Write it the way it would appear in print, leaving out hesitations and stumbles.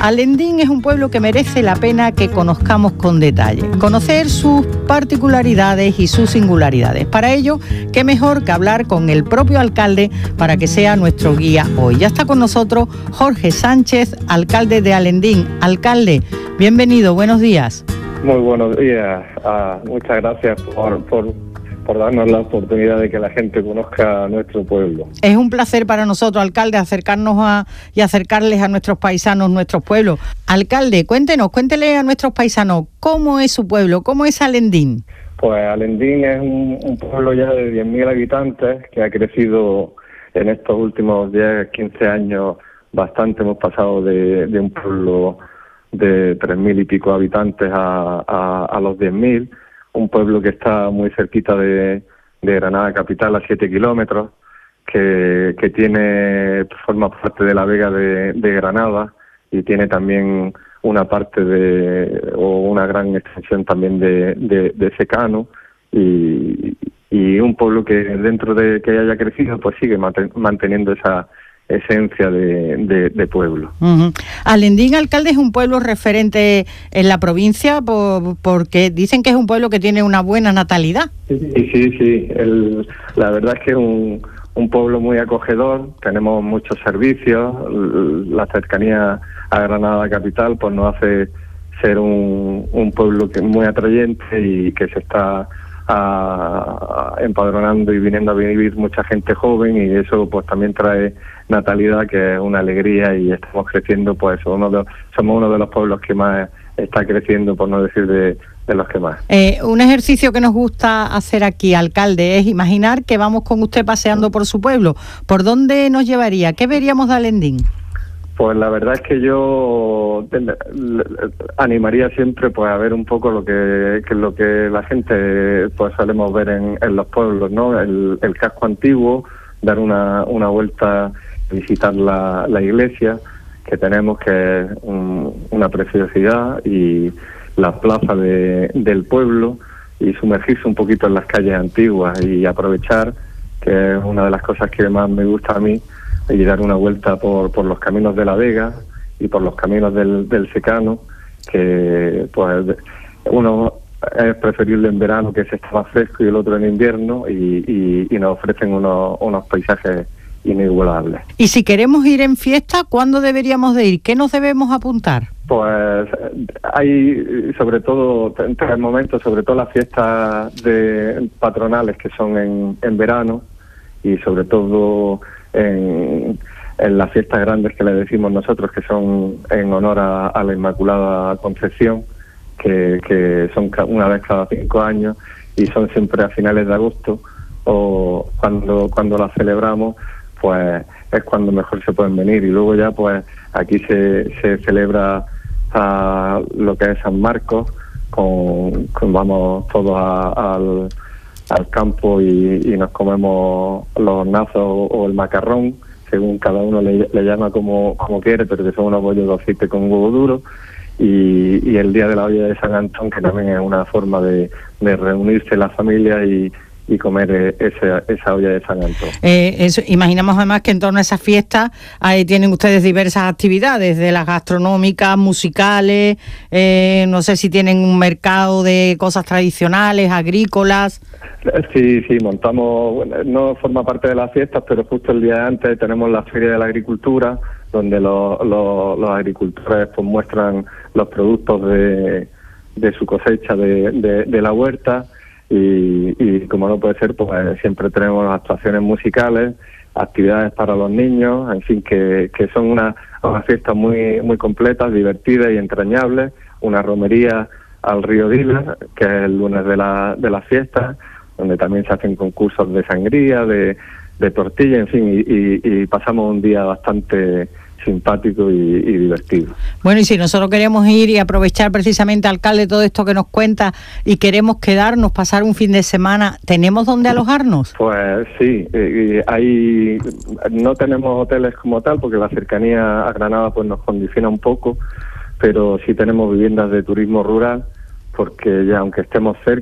Alendín es un pueblo que merece la pena que conozcamos con detalle, conocer sus particularidades y sus singularidades. Para ello, qué mejor que hablar con el propio alcalde para que sea nuestro guía hoy. Ya está con nosotros Jorge Sánchez, alcalde de Alendín. Alcalde, bienvenido, buenos días. Muy buenos días, muchas gracias por darnos la oportunidad de que la gente conozca nuestro pueblo. Es un placer para nosotros, alcalde, acercarnos y acercarles a nuestros paisanos nuestros pueblos. Alcalde, cuéntele a nuestros paisanos cómo es su pueblo, cómo es Alendín. Pues Alendín es un pueblo ya de 10.000 habitantes que ha crecido en estos últimos 10, 15 años bastante. Hemos pasado de un pueblo de 3.000 y pico habitantes a los 10.000. Un pueblo que está muy cerquita de Granada capital, a 7 kilómetros, que forma parte de la Vega de Granada y tiene también una parte una gran extensión también de secano, y un pueblo que dentro de que haya crecido pues sigue manteniendo esa esencia de pueblo. Uh-huh. Alendín, alcalde, es un pueblo referente en la provincia porque dicen que es un pueblo que tiene una buena natalidad. Sí. La verdad es que es un pueblo muy acogedor, tenemos muchos servicios, la cercanía a Granada capital pues nos hace ser un pueblo que es muy atrayente y que se está empadronando y viniendo a vivir mucha gente joven, y eso pues también trae natalidad, que es una alegría, y estamos creciendo, pues somos uno de los pueblos que más está creciendo, por no decir de los que más. Un ejercicio que nos gusta hacer aquí, alcalde, es imaginar que vamos con usted paseando por su pueblo. ¿Por dónde nos llevaría? ¿Qué veríamos de Alendín? Pues la verdad es que yo animaría siempre pues a ver un poco lo que la gente pues solemos ver en los pueblos, ¿no? El casco antiguo, dar una vuelta, visitar la iglesia que tenemos, que es una preciosidad, y la plaza del pueblo, y sumergirse un poquito en las calles antiguas y aprovechar, que es una de las cosas que más me gusta a mí, y dar una vuelta por los caminos de la Vega y por los caminos del secano, que pues uno es preferible en verano, que se está más fresco, y el otro en invierno, y nos ofrecen unos paisajes inigualables. Y si queremos ir en fiesta, ¿cuándo deberíamos de ir? ¿Qué nos debemos apuntar? Pues hay sobre todo tres momentos, sobre todo las fiestas patronales, que son en verano, y sobre todo en las fiestas grandes que le decimos nosotros, que son en honor a la Inmaculada Concepción, que son una vez cada 5 años, y son siempre a finales de agosto, o cuando las celebramos, pues es cuando mejor se pueden venir. Y luego ya pues aquí se celebra lo que es San Marcos, vamos todos al campo y nos comemos los hornazos o el macarrón, según cada uno le llama como quiere, pero que son unos bollos de aceite con huevo duro, y el día de la olla de San Antón, que también es una forma de reunirse la familia y comer esa olla de San Antón. Imaginamos además que en torno a esas fiestas tienen ustedes diversas actividades, de las gastronómicas, musicales, no sé si tienen un mercado de cosas tradicionales, agrícolas. Sí, montamos, bueno, no forma parte de las fiestas, pero justo el día antes tenemos la Feria de la Agricultura, donde los agricultores pues muestran los productos de su cosecha de la huerta, y como no puede ser, pues siempre tenemos actuaciones musicales, actividades para los niños, en fin, que son unas fiestas muy completas, divertidas y entrañables. Una romería al río Dila, que es el lunes de las fiestas, donde también se hacen concursos de sangría, de tortilla, en fin, y pasamos un día bastante simpático y divertido. Bueno, y si nosotros queremos ir y aprovechar precisamente, alcalde, todo esto que nos cuenta, y queremos quedarnos, pasar un fin de semana, ¿tenemos dónde alojarnos? Pues sí, no tenemos hoteles como tal, porque la cercanía a Granada pues nos condiciona un poco, pero sí tenemos viviendas de turismo rural, porque ya aunque estemos cerca,